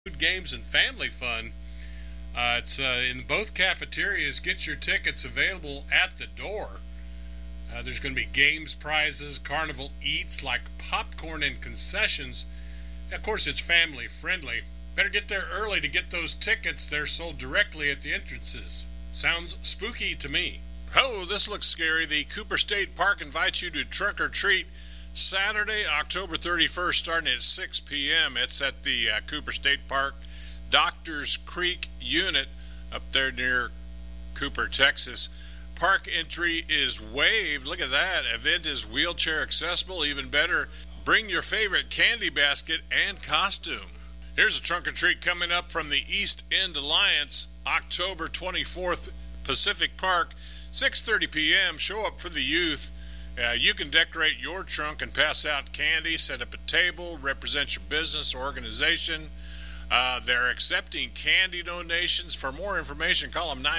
Food, games, and family fun. It's in both cafeterias. Get your tickets available at the door. There's going to be games, prizes, carnival eats like popcorn and concessions. Of course, it's family friendly. Better get there early to get those tickets. They're sold directly at the entrances. Sounds spooky to me. Oh, this looks scary. The Cooper State Park invites you to trunk or treat Saturday, October 31st, starting at 6 p.m. It's at the Cooper State Park, Doctors Creek unit up there near Cooper, Texas. Park entry is waived. Look at that. Event is wheelchair accessible. Even better, bring your favorite candy basket and costume. Here's a trunk or treat coming up from the East End Alliance, October 24th, Pacific Park, 6:30 p.m. Show up for the youth. You can decorate your trunk and pass out candy, set up a table, represent your business or organization. They're accepting candy donations. For more information, call them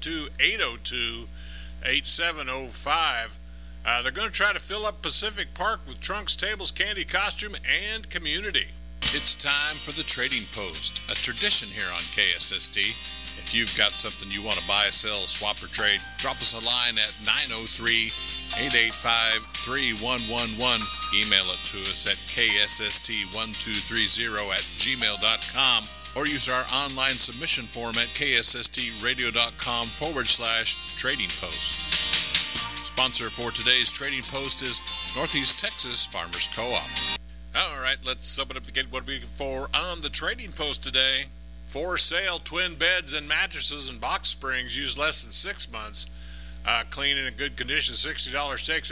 972-802-8705. They're going to try to fill up Pacific Park with trunks, tables, candy, costume, and community. It's time for the Trading Post, a tradition here on KSST. If you've got something you want to buy, sell, swap, or trade, drop us a line at 903-885-3111. Email it to us at ksst1230@gmail.com or use our online submission form at ksstradio.com/trading post. Sponsor for today's Trading Post is Northeast Texas Farmers Co-op. All right, let's open up the gate. What are we looking for on the Trading Post today? For sale, twin beds and mattresses and box springs used less than 6 months. Clean and in good condition, $60 takes at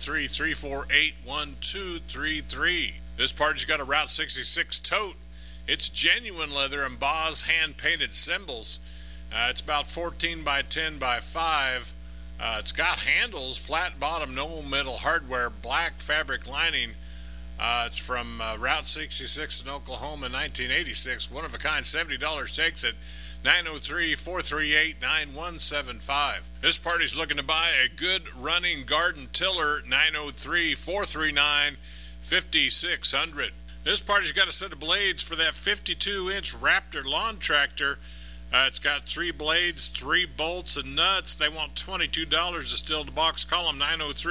903-348-1233. This party's got a Route 66 tote. It's genuine leather and Boz hand-painted symbols. It's about 14 by 10 by 5. It's got handles, flat bottom, no metal hardware, black fabric lining. It's from Route 66 in Oklahoma in 1986. One of a kind, $70 takes it. 903-438-9175. This party's looking to buy a good running garden tiller. 903-439-5600. This party's got a set of blades for that 52-inch Raptor lawn tractor. It's got 3 blades, 3 bolts, and nuts. They want $22 to still the box. Call them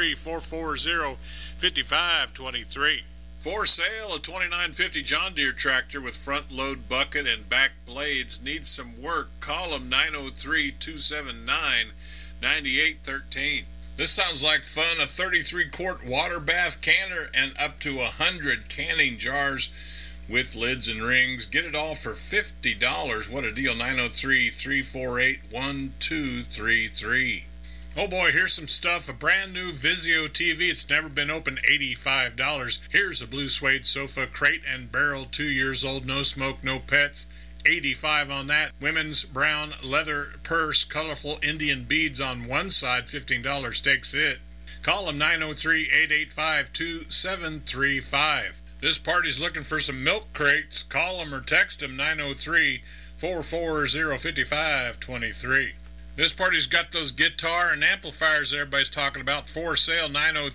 903-440-5523. For sale, a 2950 John Deere tractor with front load bucket and back blades needs some work. Call them 903-279-9813. This sounds like fun. A 33-quart water bath canner and up to 100 canning jars with lids and rings. Get it all for $50. What a deal. 903-348-1233. Oh boy, here's some stuff. A brand new Vizio TV. It's never been opened, $85. Here's a blue suede sofa, crate and barrel, 2 years old, no smoke, no pets. $85 on that. Women's brown leather purse, colorful Indian beads on one side, $15 takes it. Call them 903-885-2735. This party's looking for some milk crates. Call them or text them 903-440-5523. This party's got those guitar and amplifiers everybody's talking about. For sale,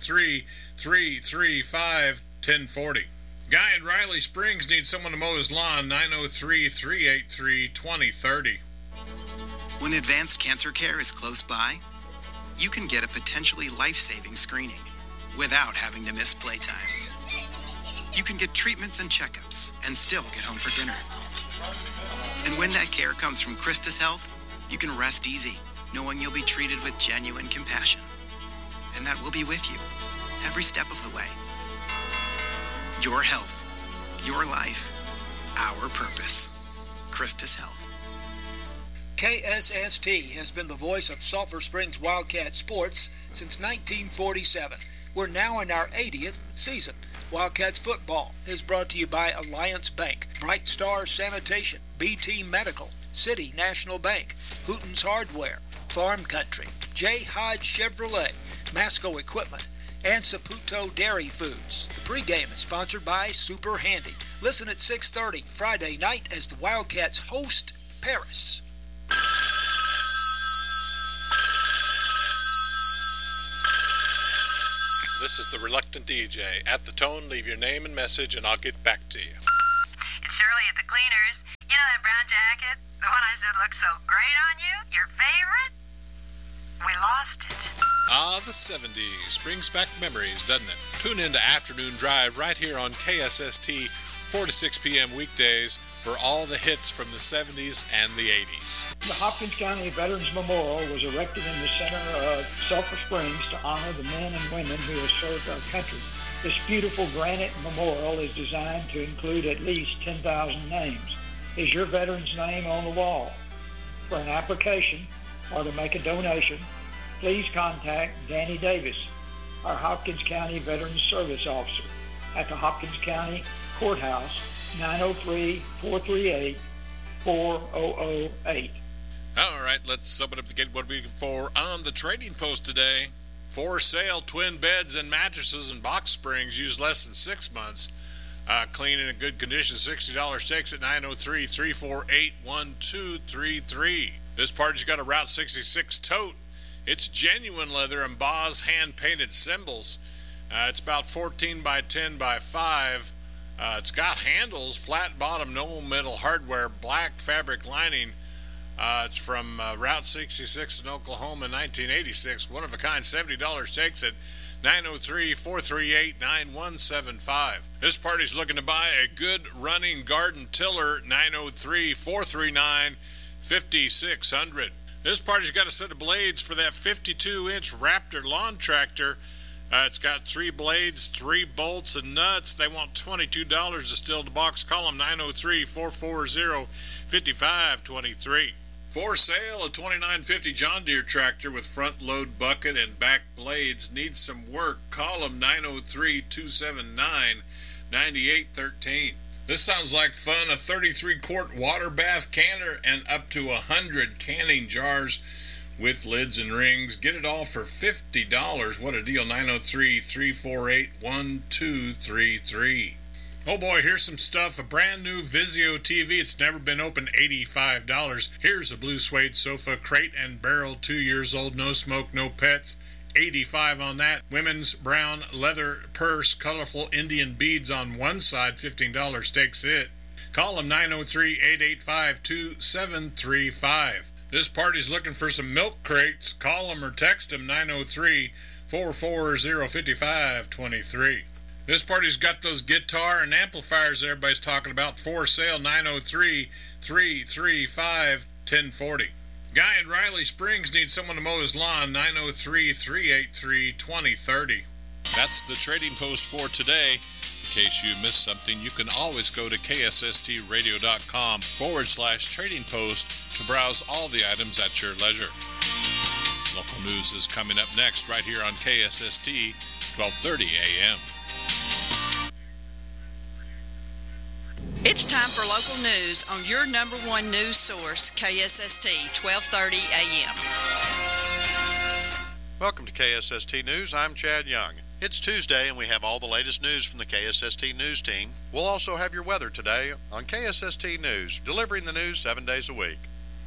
903-335-1040. Guy in Riley Springs needs someone to mow his lawn. 903-383-2030. When advanced cancer care is close by, you can get a potentially life-saving screening without having to miss playtime. You can get treatments and checkups and still get home for dinner. And when that care comes from Christus Health, you can rest easy, knowing you'll be treated with genuine compassion. And that we'll be with you every step of the way. Your health, your life, our purpose. Christus Health. KSST has been the voice of Sulphur Springs Wildcat sports since 1947. We're now in our 80th season. Wildcats football is brought to you by Alliance Bank, Bright Star Sanitation, BT Medical, City National Bank, Hooten's Hardware, Farm Country, J. Hodge Chevrolet, Masco Equipment, and Saputo Dairy Foods. The pregame is sponsored by Super Handy. Listen at 6:30 Friday night as the Wildcats host Paris. This is the Reluctant DJ. At the tone, leave your name and message, and I'll get back to you. It's Shirley at the cleaners. You know that brown jacket? The one I said looks so great on you? Your favorite? We lost it. Ah, the 70s brings back memories, doesn't it? Tune in to Afternoon Drive right here on KSST, 4 to 6 p.m. weekdays for all the hits from the 70s and the 80s. The Hopkins County Veterans Memorial was erected in the center of Sulphur Springs to honor the men and women who have served our country. This beautiful granite memorial is designed to include at least 10,000 names. Is your veteran's name on the wall? For an application or to make a donation, please contact Danny Davis, our Hopkins County Veterans Service Officer, at the Hopkins County Courthouse, 903-438-4008. All right, let's open up the gate. What are we looking for on the Trading Post today? For sale, twin beds and mattresses and box springs used less than 6 months. Clean and in good condition, $60 takes at 903-348-1233. This party's got a Route 66 tote. It's genuine leather, embossed, hand-painted symbols. It's about 14 by 10 by 5. It's got handles, flat bottom, no metal hardware, black fabric lining. It's from Route 66 in Oklahoma in 1986. One of a kind, $70 takes it. 903-438-9175. This party's looking to buy a good running garden tiller. 903-439-5600. This party's got a set of blades for that 52-inch Raptor lawn tractor. It's got 3 blades, 3 bolts, and nuts. They want $22 to steal the box. Call them 903-440-5523. For sale, a 2950 John Deere tractor with front load bucket and back blades needs some work. Call them 903-279-9813. This sounds like fun. A 33-quart water bath canner and up to 100 canning jars with lids and rings. Get it all for $50. What a deal. 903-348-1233. Oh boy, here's some stuff. A brand new Vizio TV. It's never been opened. $85. Here's a blue suede sofa, crate and barrel, 2 years old, no smoke, no pets. $85 on that. Women's brown leather purse, colorful Indian beads on one side, $15 takes it. Call them 903-885-2735. This party's looking for some milk crates. Call them or text them 903-440-5523. This party's got those guitar and amplifiers everybody's talking about. For sale, 903-335-1040. Guy in Riley Springs needs someone to mow his lawn. 903-383-2030. That's the Trading Post for today. In case you missed something, you can always go to ksstradio.com/trading post to browse all the items at your leisure. Local news is coming up next right here on KSST, 1230 a.m. It's time for local news on your number one news source, KSST, 1230 a.m. Welcome to KSST News. I'm Chad Young. It's Tuesday, and we have all the latest news from the KSST News team. We'll also have your weather today on KSST News, delivering the news 7 days a week.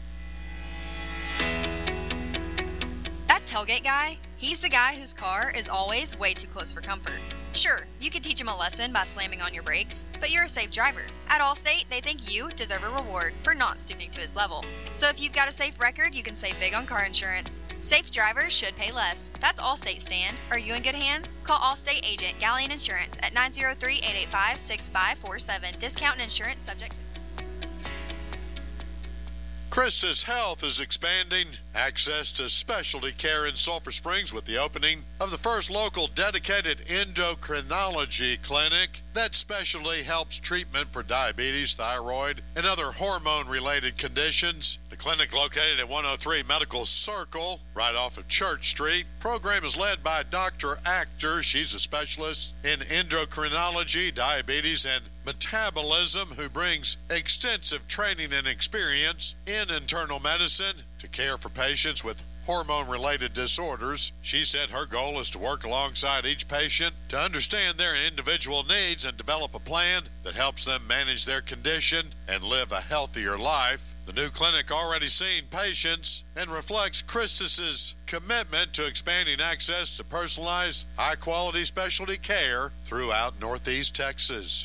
That tailgate guy, he's the guy whose car is always way too close for comfort. Sure, you could teach him a lesson by slamming on your brakes, but you're a safe driver. At Allstate, they think you deserve a reward for not stooping to his level. So if you've got a safe record, you can save big on car insurance. Safe drivers should pay less. That's Allstate, Stan. Are you in good hands? Call Allstate agent Galleon Insurance at 903-885-6547. Discount and insurance subject to... Christus Health is expanding access to specialty care in Sulphur Springs with the opening of the first local dedicated endocrinology clinic that specially helps treatment for diabetes, thyroid, and other hormone-related conditions. The clinic, located at 103 Medical Circle, right off of Church Street. Program is led by Dr. Actor. She's a specialist in endocrinology, diabetes, and metabolism, who brings extensive training and experience in internal medicine to care for patients with hormone-related disorders. She said her goal is to work alongside each patient to understand their individual needs and develop a plan that helps them manage their condition and live a healthier life. The new clinic already seen patients and reflects Christus's commitment to expanding access to personalized, high-quality specialty care throughout Northeast Texas.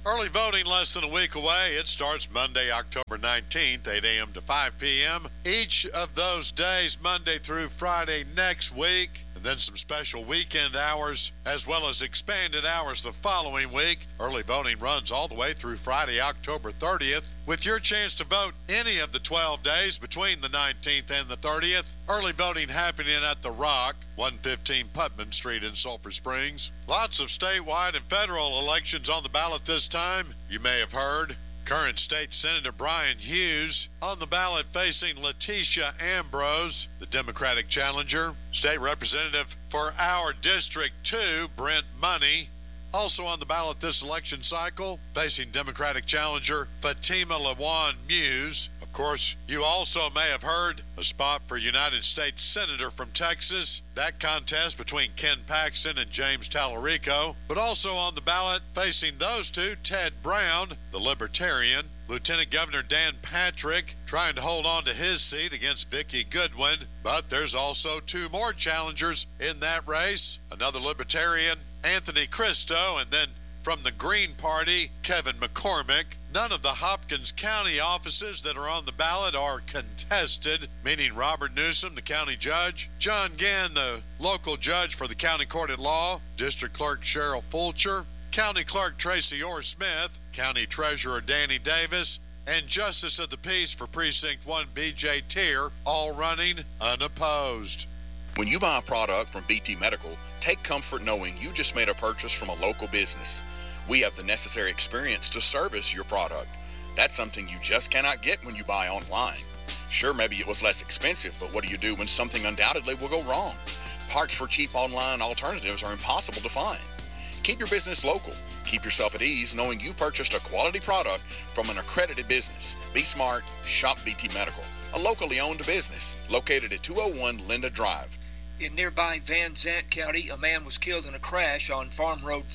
Early voting less than a week away. It starts Monday, October 19th, 8 a.m. to 5 p.m. Each of those days, Monday through Friday next week. And then some special weekend hours, as well as expanded hours the following week. Early voting runs all the way through Friday, October 30th, with your chance to vote any of the 12 days between the 19th and the 30th. Early voting happening at The Rock, 115 Putman Street in Sulphur Springs. Lots of statewide and federal elections on the ballot this time. You may have heard. Current State Senator Brian Hughes on the ballot facing Letitia Ambrose, the Democratic challenger. State Representative for our District 2, Brent Money, also on the ballot this election cycle, facing Democratic challenger Fatima Lawan Muse. Of course, you also may have heard a spot for United States Senator from Texas, that contest between Ken Paxton and James Tallarico. But also on the ballot facing those two, Ted Brown, the Libertarian, Lieutenant Governor Dan Patrick trying to hold on to his seat against Vicki Goodwin. But there's also two more challengers in that race, another Libertarian, Anthony Cristo, and then from the Green Party, Kevin McCormick. None of the Hopkins County offices that are on the ballot are contested, meaning Robert Newsom, the county judge, John Gann, the local judge for the county court at law, District Clerk Cheryl Fulcher, County Clerk Tracy Orr Smith, County Treasurer Danny Davis, and Justice of the Peace for Precinct 1 B.J. Tier, all running unopposed. When you buy a product from BT Medical, take comfort knowing you just made a purchase from a local business. We have the necessary experience to service your product. That's something you just cannot get when you buy online. Sure, maybe it was less expensive, but what do you do when something undoubtedly will go wrong? Parts for cheap online alternatives are impossible to find. Keep your business local. Keep yourself at ease knowing you purchased a quality product from an accredited business. Be smart, shop BT Medical, a locally owned business located at 201 Linda Drive. In nearby Van Zant County, a man was killed in a crash on Farm Road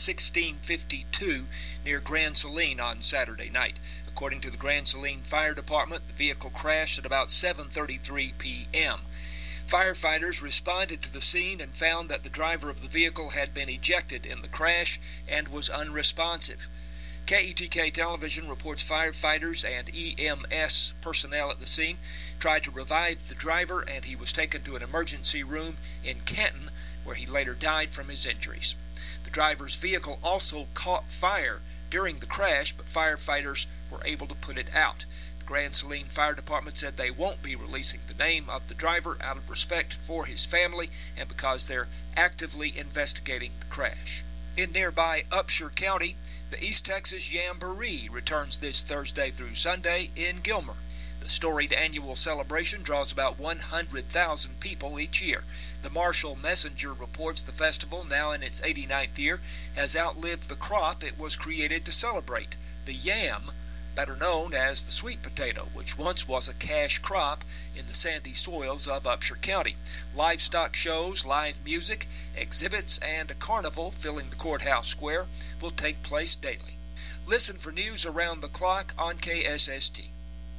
1652 near Grand Saline on Saturday night. According to the Grand Saline Fire Department, the vehicle crashed at about 7:33 p.m. Firefighters responded to the scene and found that the driver of the vehicle had been ejected in the crash and was unresponsive. KETK Television reports firefighters and EMS personnel at the scene tried to revive the driver, and he was taken to an emergency room in Canton, where he later died from his injuries. The driver's vehicle also caught fire during the crash, but firefighters were able to put it out. The Grand Saline Fire Department said they won't be releasing the name of the driver out of respect for his family and because they're actively investigating the crash. In nearby Upshur County, the East Texas Jamboree returns this Thursday through Sunday in Gilmer. The storied annual celebration draws about 100,000 people each year. The Marshall Messenger reports the festival, now in its 89th year, has outlived the crop it was created to celebrate, the yam, better known as the sweet potato, which once was a cash crop in the sandy soils of Upshur County. Livestock shows, live music, exhibits, and a carnival filling the courthouse square will take place daily. Listen for news around the clock on KSST.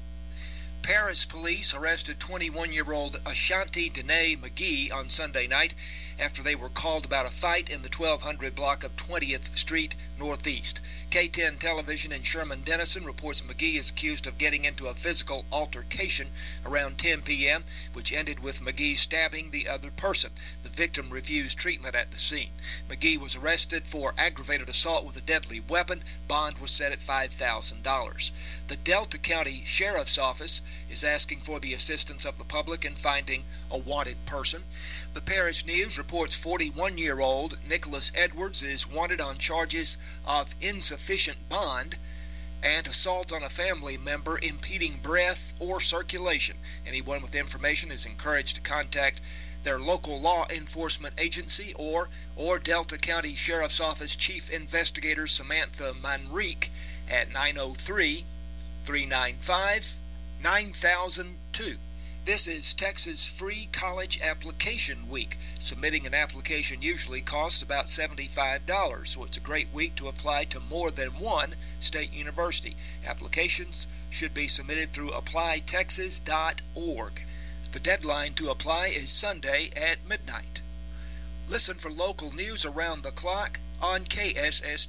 Paris police arrested 21-year-old Ashanti Dene McGee on Sunday night after they were called about a fight in the 1200 block of 20th Street Northeast. K10 Television in Sherman Denison reports McGee is accused of getting into a physical altercation around 10 p.m., which ended with McGee stabbing the other person. The victim refused treatment at the scene. McGee was arrested for aggravated assault with a deadly weapon. Bond was set at $5,000. The Delta County Sheriff's Office is asking for the assistance of the public in finding a wanted person. The Parish News reports 41-year-old Nicholas Edwards is wanted on charges of insufficient bond and assault on a family member impeding breath or circulation. Anyone with information is encouraged to contact their local law enforcement agency or Delta County Sheriff's Office Chief Investigator Samantha Manrique at 903-395-9002. This is Texas Free College Application Week. Submitting an application usually costs about $75, so it's a great week to apply to more than one state university. Applications should be submitted through applytexas.org. The deadline to apply is Sunday at midnight. Listen for local news around the clock on KSST.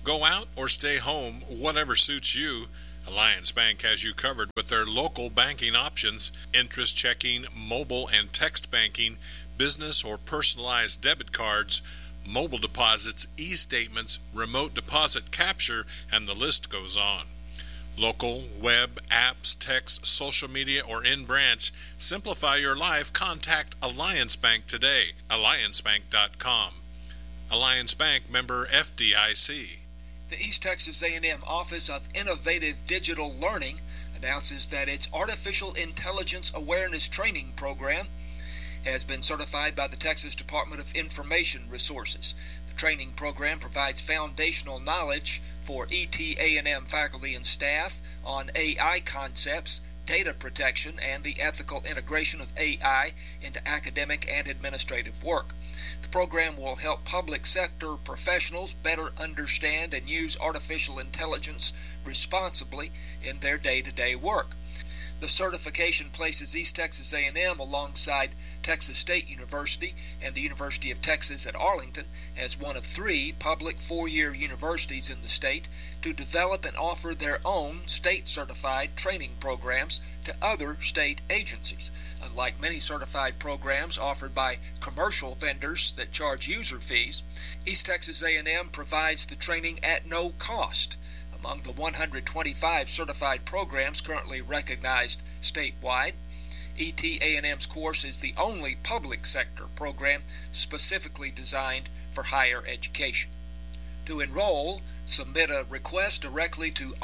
Go out or stay home, whatever suits you. Alliance Bank has you covered with their local banking options, interest checking, mobile and text banking, business or personalized debit cards, mobile deposits, e-statements, remote deposit capture, and the list goes on. Local, web, apps, text, social media, or in-branch, simplify your life. Contact Alliance Bank today. AllianceBank.com. Alliance Bank, member FDIC. The East Texas A&M Office of Innovative Digital Learning announces that its Artificial Intelligence Awareness Training Program has been certified by the Texas Department of Information Resources. The training program provides foundational knowledge for ET&A&M faculty and staff on AI concepts, data protection, and the ethical integration of AI into academic and administrative work. The program will help public sector professionals better understand and use artificial intelligence responsibly in their day-to-day work. The certification places East Texas A&M alongside Texas State University and the University of Texas at Arlington as one of 3 public 4-year universities in the state to develop and offer their own state-certified training programs to other state agencies. Unlike many certified programs offered by commercial vendors that charge user fees, East Texas A&M provides the training at no cost. Among the 125 certified programs currently recognized statewide, ET&A&M's course is the only public sector program specifically designed for higher education. To enroll, submit a request directly to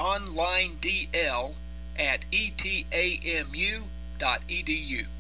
onlinedl@etamu.edu.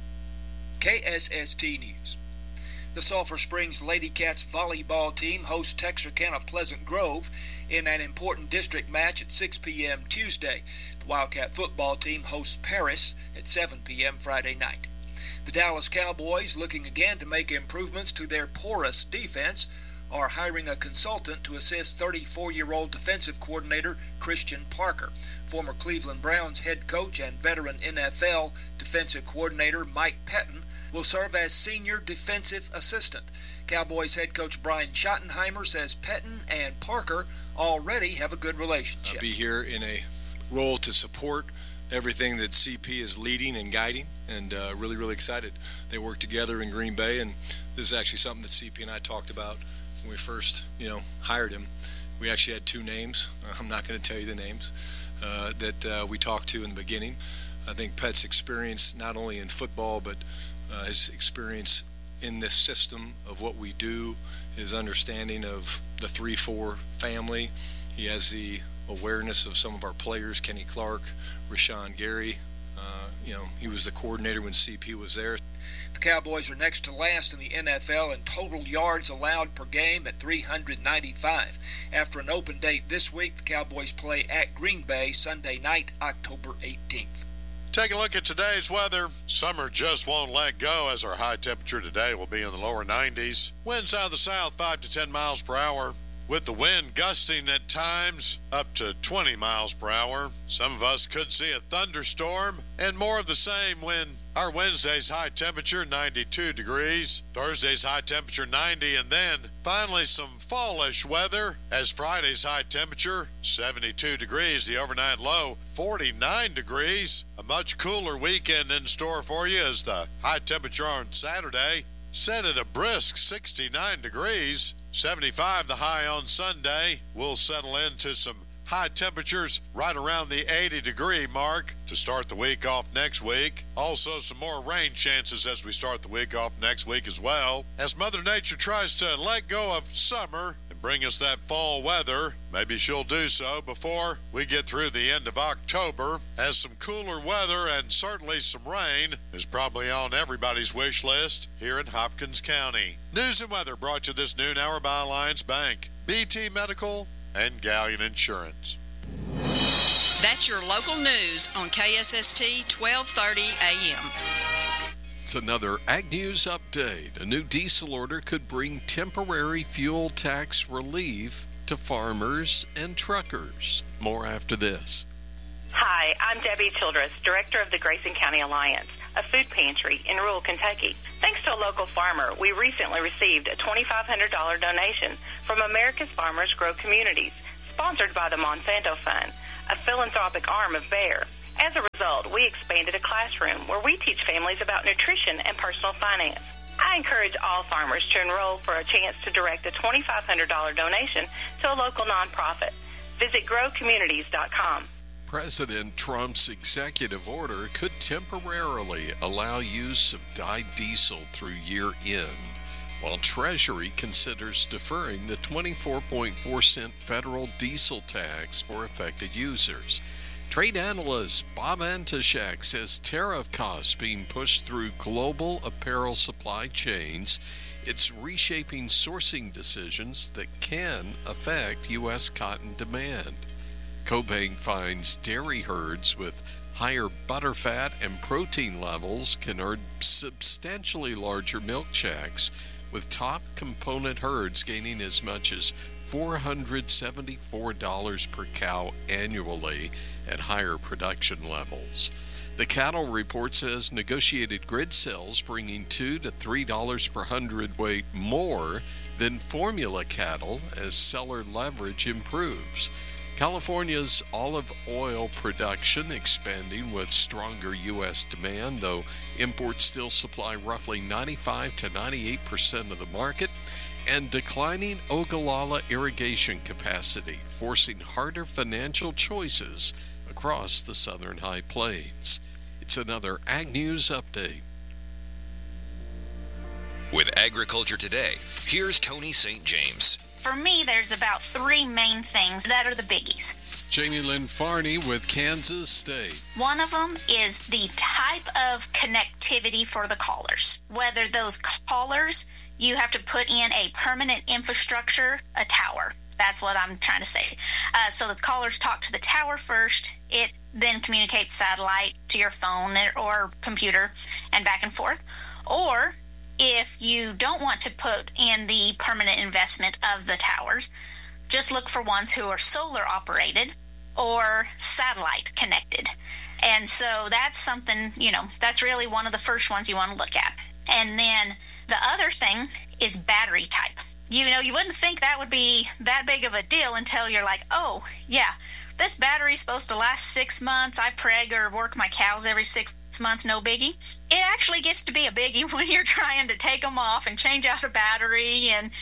KSST News. The Sulphur Springs Lady Cats volleyball team hosts Texarkana Pleasant Grove in an important district match at 6 p.m. Tuesday. The Wildcat football team hosts Paris at 7 p.m. Friday night. The Dallas Cowboys, looking again to make improvements to their porous defense, are hiring a consultant to assist 34-year-old defensive coordinator Christian Parker. Former Cleveland Browns head coach and veteran NFL defensive coordinator Mike Pettin will serve as senior defensive assistant. Cowboys head coach Brian Schottenheimer says Pettin and Parker already have a good relationship. I'll be here in a role to support everything that CP is leading and guiding, and really excited. They work together in Green Bay, and this is actually something that CP and I talked about when we first, hired him. We actually had 2 names. I'm not going to tell you the names that we talked to in the beginning. I think Pet's experience, not only in football, but his experience in this system of what we do, his understanding of the 3-4 family. He has the awareness of some of our players, Kenny Clark, Rashawn Gary. He was the coordinator when CP was there. The Cowboys are next to last in the NFL in total yards allowed per game at 395. After an open date this week, the Cowboys play at Green Bay Sunday night, October 18th. Take a look at today's weather. Summer just won't let go, as our high temperature today will be in the lower 90s. Winds out of the south 5 to 10 miles per hour, with the wind gusting at times up to 20 miles per hour. Some of us could see a thunderstorm, and more of the same when our Wednesday's high temperature 92 degrees, Thursday's high temperature 90, and then finally some fallish weather as Friday's high temperature 72 degrees, the overnight low 49 degrees. A much cooler weekend in store for you as the high temperature on Saturday set at a brisk 69 degrees. 75 the high on Sunday. We'll settle into some high temperatures right around the 80-degree mark to start the week off next week. Also some more rain chances as we start the week off next week as well. As Mother Nature tries to let go of summer and bring us that fall weather, maybe she'll do so before we get through the end of October, as some cooler weather and certainly some rain is probably on everybody's wish list here in Hopkins County. News and weather brought to you this noon hour by Alliance Bank, BT Medical, and Galleon Insurance. That's your local news on KSST 1230 AM. It's another Ag News update. A new diesel order could bring temporary fuel tax relief to farmers and truckers. More after this. Hi, I'm Debbie Childress, Director of the Grayson County Alliance. a food pantry in rural Kentucky. Thanks to a local farmer, we recently received a $2,500 donation from America's Farmers Grow Communities, sponsored by the Monsanto Fund, a philanthropic arm of Bayer. As a result, we expanded a classroom where we teach families about nutrition and personal finance. I encourage all farmers to enroll for a chance to direct a $2,500 donation to a local nonprofit. Visit growcommunities.com. President Trump's executive order could temporarily allow use of dyed diesel through year end, while Treasury considers deferring the 24.4-cent federal diesel tax for affected users. Trade analyst Bob Antashak says tariff costs being pushed through global apparel supply chains. It's reshaping sourcing decisions that can affect U.S. cotton demand. CoBank finds dairy herds with higher butterfat and protein levels can earn substantially larger milk checks, with top component herds gaining as much as $474 per cow annually at higher production levels. The cattle report says negotiated grid sales bringing $2 to $3 per hundredweight more than formula cattle as seller leverage improves. California's olive oil production expanding with stronger U.S. demand, though imports still supply roughly 95 to 98% of the market, and declining Ogallala irrigation capacity, forcing harder financial choices across the southern High Plains. It's another Ag News Update. With Agriculture Today, here's Tony St. James. For me, there's about three main things that are the biggies. Jamie Lynn Farney with Kansas State. One of them is the type of connectivity for the callers. Whether those callers, you have to put in a permanent infrastructure, a tower. That's what I'm trying to say. So the callers talk to the tower first. It then communicates satellite to your phone or computer and back and forth. Or if you don't want to put in the permanent investment of the towers, just look for ones who are solar operated or satellite connected. And so that's something, that's really one of the first ones you want to look at. And then the other thing is battery type. You wouldn't think that would be that big of a deal until you're like, oh, yeah, this battery's supposed to last 6 months. I preg or work my cows every 6 months, no biggie. It actually gets to be a biggie when you're trying to take them off and change out a battery and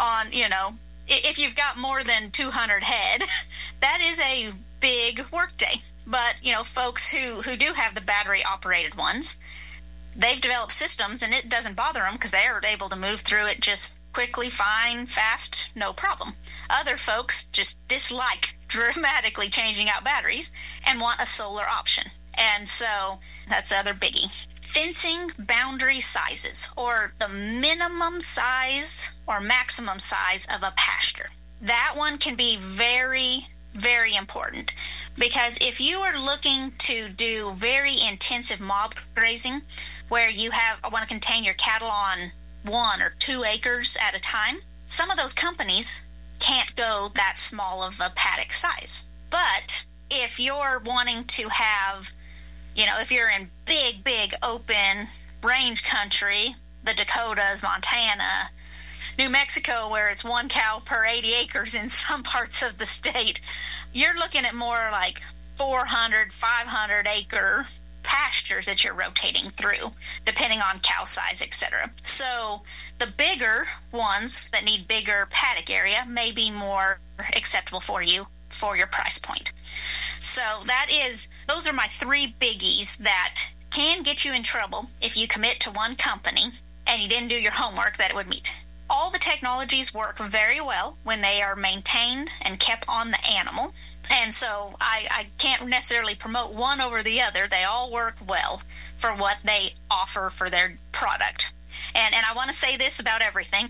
if you've got more than 200 head, that is a big work day. But, folks who do have the battery operated ones, they've developed systems and it doesn't bother them because they're able to move through it just quickly, fine, fast, no problem. Other folks just dislike dramatically changing out batteries and want a solar option. And so that's the other biggie. Fencing boundary sizes, or the minimum size or maximum size of a pasture. That one can be very, very important, because if you are looking to do very intensive mob grazing where you want to contain your cattle on 1 or 2 acres at a time, some of those companies can't go that small of a paddock size. But if you're wanting to have, if you're in big open range country, the Dakotas, Montana, New Mexico, where it's 1 cow per 80 acres in some parts of the state, you're looking at more like 400, 500 acre pastures that you're rotating through, depending on cow size, etc. So the bigger ones that need bigger paddock area may be more acceptable for you for your price point. So those are my 3 biggies that can get you in trouble if you commit to one company and you didn't do your homework that it would meet. All the technologies work very well when they are maintained and kept on the animal. And so I can't necessarily promote one over the other. They all work well for what they offer for their product. And I want to say this about everything.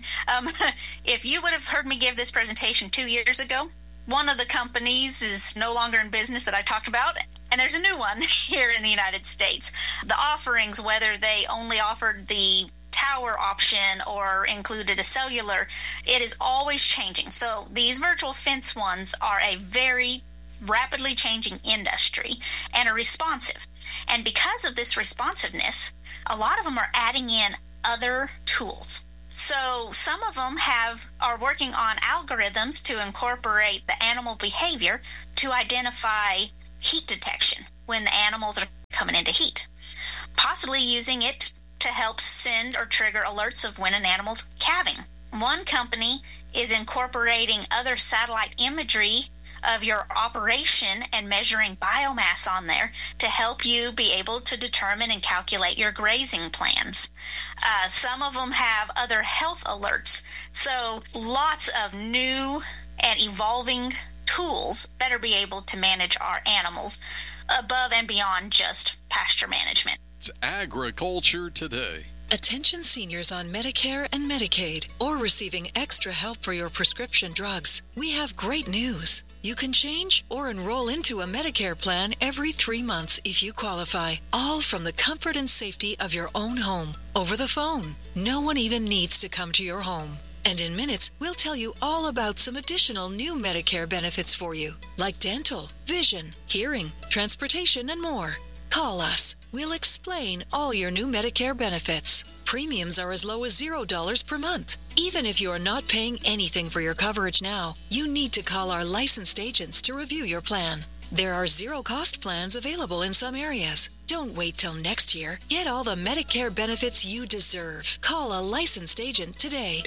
If you would have heard me give this presentation 2 years ago, one of the companies is no longer in business that I talked about, and there's a new one here in the United States. The offerings, whether they only offered the tower option or included a cellular, it is always changing. So these virtual fence ones are a very rapidly changing industry and are responsive. And because of this responsiveness, a lot of them are adding in other tools. So some of them are working on algorithms to incorporate the animal behavior to identify heat detection when the animals are coming into heat, possibly using it to help send or trigger alerts of when an animal's calving. One company is incorporating other satellite imagery of your operation and measuring biomass on there to help you be able to determine and calculate your grazing plans. Some of them have other health alerts. So lots of new and evolving tools better be able to manage our animals above and beyond just pasture management. It's Agriculture Today. Attention seniors on Medicare and Medicaid or receiving extra help for your prescription drugs. We have great news. You can change or enroll into a Medicare plan every 3 months if you qualify, all from the comfort and safety of your own home, over the phone. No one even needs to come to your home. And in minutes, we'll tell you all about some additional new Medicare benefits for you, like dental, vision, hearing, transportation, and more. Call us. We'll explain all your new Medicare benefits. Premiums are as low as $0 per month. Even if you are not paying anything for your coverage now, you need to call our licensed agents to review your plan. There are zero-cost plans available in some areas. Don't wait till next year. Get all the Medicare benefits you deserve. Call a licensed agent today.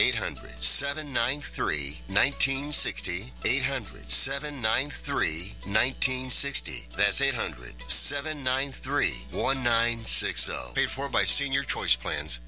800-793-1960. 800-793-1960. That's 800-793-1960. Paid for by Senior Choice Plans.